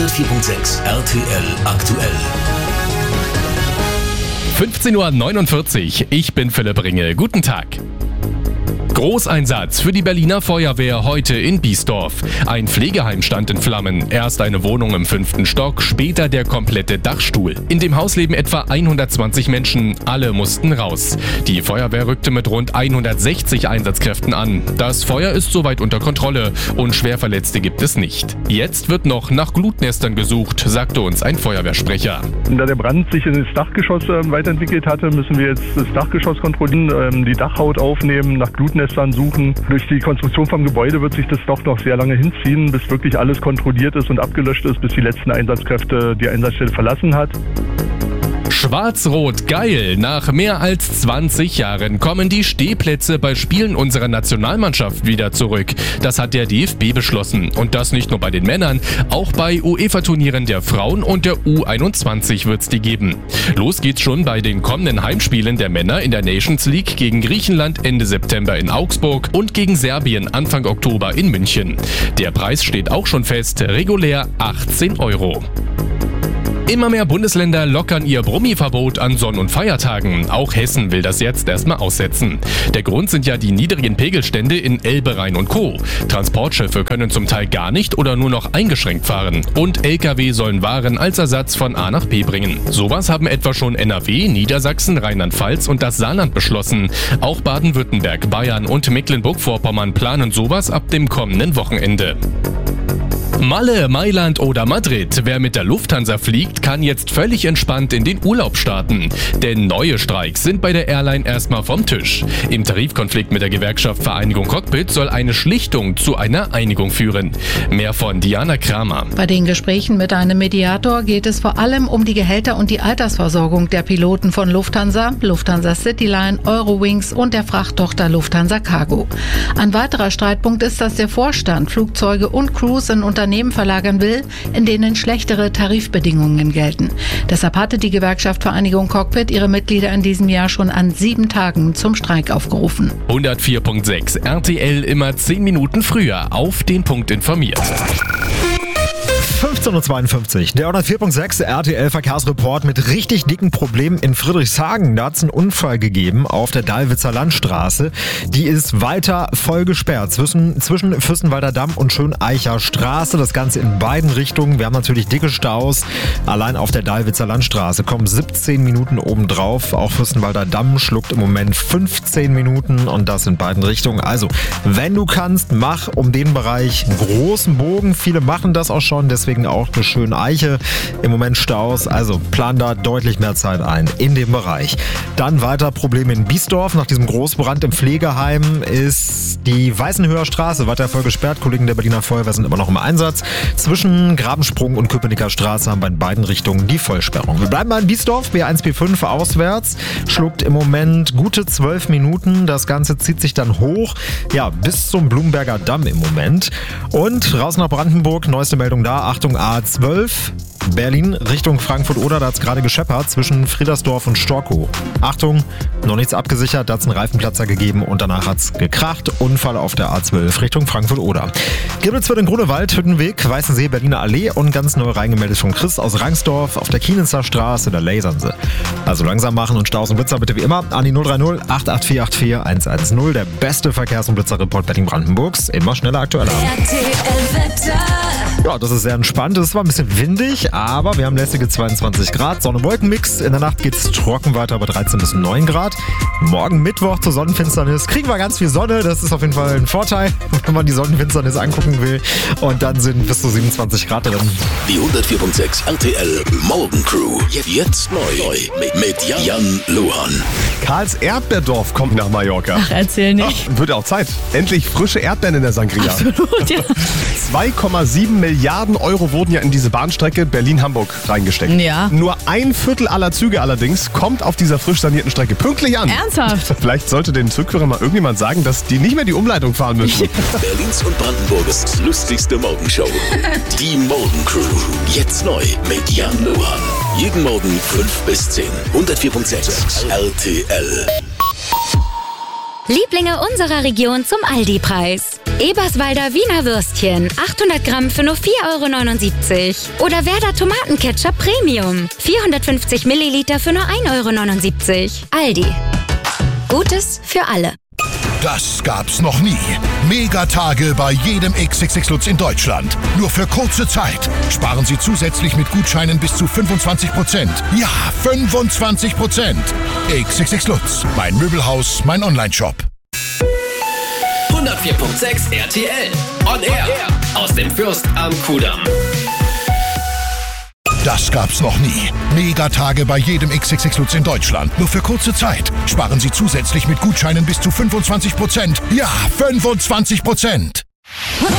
104.6 RTL aktuell. 15.49 Uhr, ich bin Philipp Ringel. Guten Tag. Großeinsatz für die Berliner Feuerwehr heute in Biesdorf. Ein Pflegeheim stand in Flammen. Erst eine Wohnung im 5. Stock, später der komplette Dachstuhl. In dem Haus leben etwa 120 Menschen. Alle mussten raus. Die Feuerwehr rückte mit rund 160 Einsatzkräften an. Das Feuer ist soweit unter Kontrolle und Schwerverletzte gibt es nicht. Jetzt wird noch nach Glutnestern gesucht, sagte uns ein Feuerwehrsprecher. Da der Brand sich in das Dachgeschoss weiterentwickelt hatte, müssen wir jetzt das Dachgeschoss kontrollieren, die Dachhaut aufnehmen, nach Glutnestern suchen. Durch die Konstruktion vom Gebäude wird sich das doch noch sehr lange hinziehen, bis wirklich alles kontrolliert ist und abgelöscht ist, bis die letzten Einsatzkräfte die Einsatzstelle verlassen hat. Schwarz-Rot, geil! Nach mehr als 20 Jahren kommen die Stehplätze bei Spielen unserer Nationalmannschaft wieder zurück. Das hat der DFB beschlossen. Und das nicht nur bei den Männern, auch bei UEFA-Turnieren der Frauen und der U21 wird's die geben. Los geht's schon bei den kommenden Heimspielen der Männer in der Nations League gegen Griechenland Ende September in Augsburg und gegen Serbien Anfang Oktober in München. Der Preis steht auch schon fest, regulär 18 €. Immer mehr Bundesländer lockern ihr Brummiverbot an Sonn- und Feiertagen. Auch Hessen will das jetzt erstmal aussetzen. Der Grund sind ja die niedrigen Pegelstände in Elbe, Rhein und Co. Transportschiffe können zum Teil gar nicht oder nur noch eingeschränkt fahren. Und Lkw sollen Waren als Ersatz von A nach B bringen. Sowas haben etwa schon NRW, Niedersachsen, Rheinland-Pfalz und das Saarland beschlossen. Auch Baden-Württemberg, Bayern und Mecklenburg-Vorpommern planen sowas ab dem kommenden Wochenende. Malle, Mailand oder Madrid. Wer mit der Lufthansa fliegt, kann jetzt völlig entspannt in den Urlaub starten. Denn neue Streiks sind bei der Airline erstmal vom Tisch. Im Tarifkonflikt mit der Gewerkschaft Vereinigung Cockpit soll eine Schlichtung zu einer Einigung führen. Mehr von Diana Kramer. Bei den Gesprächen mit einem Mediator geht es vor allem um die Gehälter und die Altersversorgung der Piloten von Lufthansa, Lufthansa Cityline, Eurowings und der Frachttochter Lufthansa Cargo. Ein weiterer Streitpunkt ist, dass der Vorstand Flugzeuge und Crews in Unternehmen verlagern will, in denen schlechtere Tarifbedingungen gelten. Deshalb hatte die Gewerkschaft Vereinigung Cockpit ihre Mitglieder in diesem Jahr schon an 7 Tagen zum Streik aufgerufen. 104.6 RTL immer 10 Minuten früher auf den Punkt informiert. 15.52 Uhr. Der 104.6 RTL Verkehrsreport mit richtig dicken Problemen in Friedrichshagen. Da hat es einen Unfall gegeben auf der Dallwitzer Landstraße. Die ist weiter voll gesperrt zwischen Fürstenwalder Damm und Schöneicher Straße. Das Ganze in beiden Richtungen. Wir haben natürlich dicke Staus. Allein auf der Dallwitzer Landstraße kommen 17 Minuten obendrauf. Auch Fürstenwalder Damm schluckt im Moment 15 Minuten und das in beiden Richtungen. Also, wenn du kannst, mach um den Bereich einen großen Bogen. Viele machen das auch schon, deswegen auch eine schöne Eiche. Im Moment Staus, also plan da deutlich mehr Zeit ein in dem Bereich. Dann weiter Probleme in Biesdorf. Nach diesem Großbrand im Pflegeheim ist die Weißenhöher Straße weiter voll gesperrt. Kollegen der Berliner Feuerwehr sind immer noch im Einsatz. Zwischen Grabensprung und Köpenicker Straße haben wir in beiden Richtungen die Vollsperrung. Wir bleiben mal in Biesdorf, B1, B5 auswärts. Schluckt im Moment gute 12 Minuten. Das Ganze zieht sich dann hoch, ja, bis zum Blumberger Damm im Moment. Und raus nach Brandenburg, neueste Meldung da. Achtung, A12, Berlin Richtung Frankfurt-Oder, da hat es gerade gescheppert zwischen Friedersdorf und Storkow. Achtung, noch nichts abgesichert, da hat es einen Reifenplatzer gegeben und danach hat es gekracht. Unfall auf der A12 Richtung Frankfurt-Oder. Gibbels wird in Grunewald, Hüttenweg, Weißensee, Berliner Allee und ganz neu reingemeldet von Chris aus Rangsdorf auf der Kienitzer Straße, da lasern sie. Also langsam machen und Staus und Blitzer bitte wie immer an die 030 884 110. Der beste Verkehrs- und Blitzerreport Berlin-Brandenburgs. Immer schneller, aktueller. Ja, das ist sehr entspannt. Es war ein bisschen windig, aber wir haben lässige 22 Grad. Sonne-Wolken-Mix. In der Nacht geht es trocken weiter bei 13 bis 9 Grad. Morgen Mittwoch zur Sonnenfinsternis kriegen wir ganz viel Sonne. Das ist auf jeden Fall ein Vorteil, wenn man die Sonnenfinsternis angucken will. Und dann sind bis zu 27 Grad drin. Die 104.6 RTL Morgencrew. Jetzt neu mit Jan Luhan. Karls Erdbeerdorf kommt nach Mallorca. Ach, erzähl nicht. Wird auch Zeit. Endlich frische Erdbeeren in der Sangria. Absolut, ja. 2,7 Milliarden Euro wurden ja in diese Bahnstrecke Berlin-Hamburg reingesteckt. Ja. Nur 1/4 aller Züge allerdings kommt auf dieser frisch sanierten Strecke pünktlich an. Ernsthaft? Vielleicht sollte den Zugführern mal irgendjemand sagen, dass die nicht mehr die Umleitung fahren müssen. Berlins und Brandenburgs lustigste Morgenshow. Die Morgencrew. Jetzt neu mit Jan Luhan. Jeden Morgen 5 bis 10. 104.6 RTL. Lieblinge unserer Region zum Aldi-Preis. Eberswalder Wiener Würstchen, 800 Gramm für nur 4,79 €. Oder Werder Tomatenketchup Premium, 450 Milliliter für nur 1,79 €. Aldi. Gutes für alle. Das gab's noch nie. Megatage bei jedem XXX Lutz in Deutschland. Nur für kurze Zeit. Sparen Sie zusätzlich mit Gutscheinen bis zu 25%. Ja, 25%. XXX Lutz. Mein Möbelhaus, mein Onlineshop. 104.6 RTL. On Air. Aus dem Fürst am Kudamm. Das gab's noch nie. Megatage bei jedem XXX Lutz in Deutschland. Nur für kurze Zeit. Sparen Sie zusätzlich mit Gutscheinen bis zu 25%. Ja, 25%.